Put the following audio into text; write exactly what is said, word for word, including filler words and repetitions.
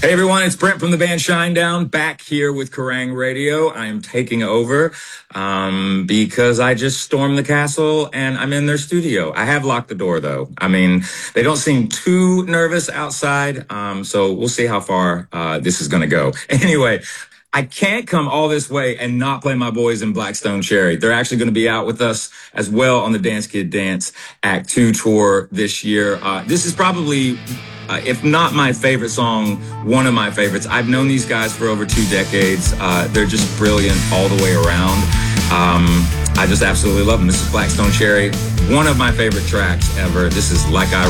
Hey everyone, it's Brent from the band Shinedown, back here with Kerrang Radio. I am taking over um, because I just stormed the castle and I'm in their studio. I have locked the door though. I mean, they don't seem too nervous outside, um, so we'll see how far uh, this is going to go. Anyway, I can't come all this way and not play my boys in Blackstone Cherry. They're actually going to be out with us as well on the Dance Kid Dance Act two tour this year. Uh, this is probably... Uh, if not my favorite song, one of my favorites. I've known these guys for over two decades. Uh, they're just brilliant all the way around. Um, I just absolutely love them. This is Blackstone Cherry, one of my favorite tracks ever. This is Like I